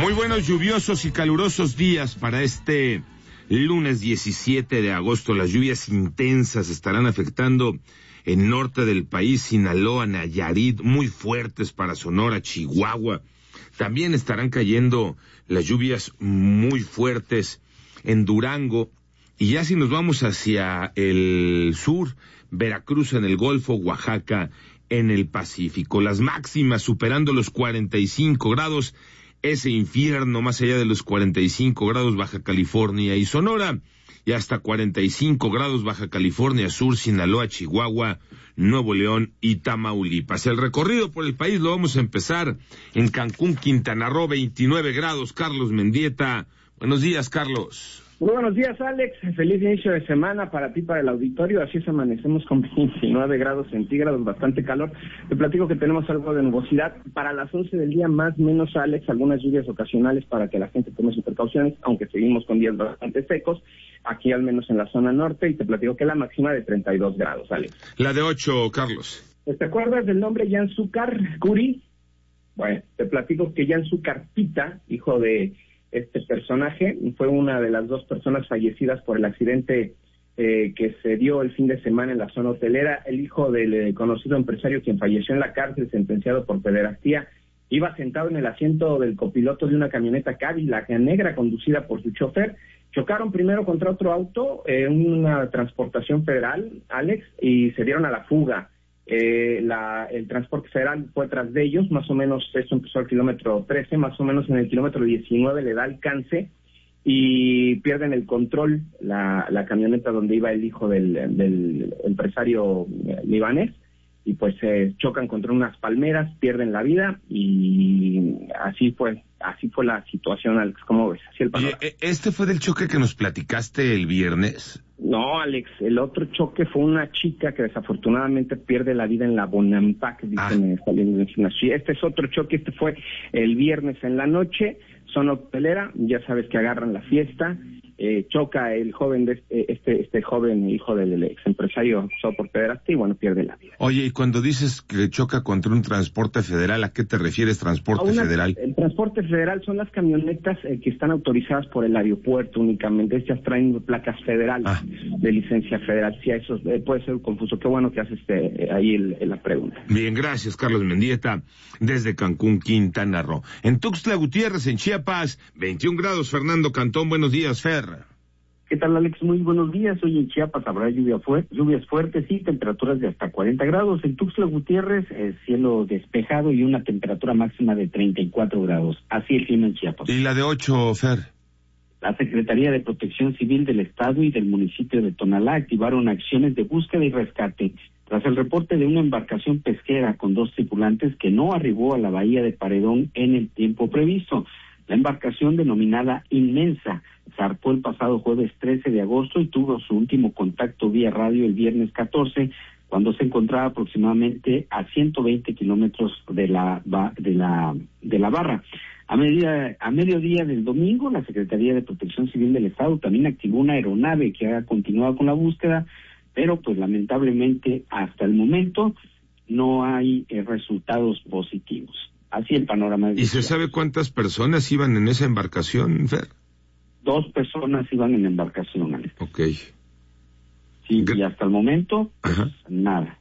Muy buenos, lluviosos y calurosos días para este lunes 17 de agosto. Las lluvias intensas estarán afectando el norte del país, Sinaloa, Nayarit, muy fuertes para Sonora, Chihuahua. También estarán cayendo las lluvias muy fuertes en Durango. Y ya si nos vamos hacia el sur, Veracruz en el Golfo, Oaxaca en el Pacífico. Las máximas superando los 45 grados. Ese infierno más allá de los 45 grados Baja California y Sonora, y hasta 45 grados Baja California Sur, Sinaloa, Chihuahua, Nuevo León y Tamaulipas. El recorrido por el país lo vamos a empezar en Cancún, Quintana Roo, 29 grados. Carlos Mendieta. Buenos días, Carlos. Muy buenos días, Alex. Feliz inicio de semana para ti, para el auditorio. Así es, amanecemos con 29 grados centígrados, bastante calor. Te platico que tenemos algo de nubosidad. Para las 11 del día, más o menos, Alex, algunas lluvias ocasionales para que la gente tome sus precauciones, aunque seguimos con días bastante secos, aquí al menos en la zona norte, y te platico que la máxima de 32 grados, Alex. La de 8, Carlos. ¿Te acuerdas del nombre Yanzúcar Curi? Bueno, te platico que Yanzúcar Pita, hijo de este personaje, fue una de las 2 personas fallecidas por el accidente que se dio el fin de semana en la zona hotelera. El hijo del conocido empresario quien falleció en la cárcel, sentenciado por pederastía, iba sentado en el asiento del copiloto de una camioneta Cadillac negra conducida por su chofer. Chocaron primero contra otro auto, una transportación federal, Alex, y se dieron a la fuga. El transporte federal fue tras de ellos, más o menos, esto empezó al kilómetro 13, más o menos en el kilómetro 19 le da alcance y pierden el control la camioneta donde iba el hijo del empresario libanés, y pues chocan contra unas palmeras, pierden la vida, y así fue la situación, Alex. ¿Cómo ves? Así el panorama. ¿Este fue del choque que nos platicaste el viernes? No, Alex, el otro choque fue una chica que desafortunadamente pierde la vida en la Bonampak, dicen saliendo de China. Sí, este es otro choque, este fue el viernes en la noche, zona hotelera, ya sabes que agarran la fiesta, choca el joven de este joven hijo del ex empresario acusado por pederastia y bueno, pierde la vida. Oye, y cuando dices que choca contra un transporte federal, ¿a qué te refieres, transporte federal? El transporte federal son las camionetas que están autorizadas por el aeropuerto únicamente. Estas traen placas federales de licencia federal. Sí, eso puede ser confuso. Qué bueno que haces ahí la pregunta. Bien, gracias, Carlos Mendieta, desde Cancún, Quintana Roo. En Tuxtla Gutiérrez, en Chiapas, 21 grados. Fernando Cantón, buenos días, Fer. ¿Qué tal, Alex? Muy buenos días. Hoy en Chiapas habrá lluvias fuertes y temperaturas de hasta 40 grados. En Tuxtla Gutiérrez, cielo despejado y una temperatura máxima de 34 grados. Así el clima en Chiapas. ¿Y la de 8, Fer? La Secretaría de Protección Civil del Estado y del municipio de Tonalá activaron acciones de búsqueda y rescate tras el reporte de una embarcación pesquera con 2 tripulantes que no arribó a la bahía de Paredón en el tiempo previsto. La embarcación, denominada Inmensa, zarpó el pasado jueves 13 de agosto y tuvo su último contacto vía radio el viernes 14, cuando se encontraba aproximadamente a 120 kilómetros de la barra. A mediodía del domingo, la Secretaría de Protección Civil del Estado también activó una aeronave que ha continuado con la búsqueda, pero pues lamentablemente hasta el momento no hay resultados positivos. Así el panorama. ¿Y se sabe cuántas personas iban en esa embarcación, Fer? 2 personas iban en la embarcación, Alex. Ok. Sí, y hasta el momento, pues, nada.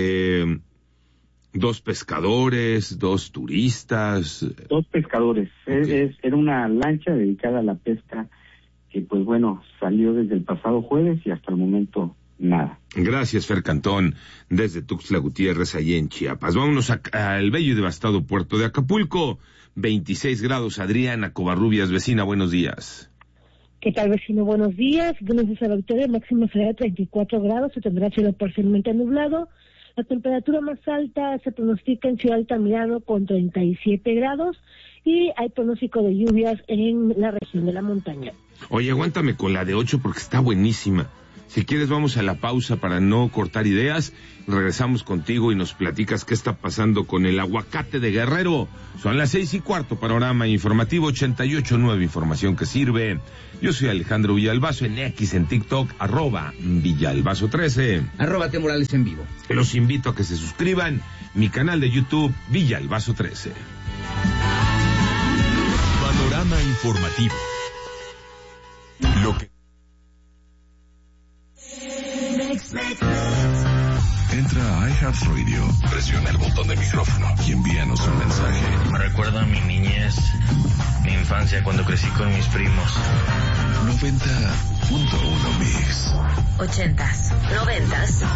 2 pescadores, 2 turistas. 2 pescadores. Okay. Era una lancha dedicada a la pesca que, pues bueno, salió desde el pasado jueves y hasta el momento nada. Gracias, Fer Cantón, desde Tuxtla Gutiérrez, allí en Chiapas. Vámonos al bello y devastado puerto de Acapulco. 26 grados, Adriana Covarrubias, vecina, buenos días. ¿Qué tal, vecino? Buenos días. Buenos días a la auditoría. Máxima será de 34 grados, se tendrá cielo parcialmente nublado. La temperatura más alta se pronostica en Ciudad Altamirano con 37 grados y hay pronóstico de lluvias en la región de la montaña. Oye, aguántame con la de 8 porque está buenísima. Si quieres vamos a la pausa para no cortar ideas, regresamos contigo y nos platicas qué está pasando con el aguacate de Guerrero. Son las 6:15, panorama informativo 88.9, información que sirve. Yo soy Alejandro Villalbazo en X, en TikTok, @Villalbazo13. @Temorales en vivo. Los invito a que se suscriban, mi canal de YouTube, Villalbazo13. informativo. Lo que... Entra a iHeartRadio, presiona el botón de micrófono y envíanos un mensaje. Me recuerda a mi niñez, mi infancia cuando crecí con mis primos. 90.1 Mix. 80s, 90s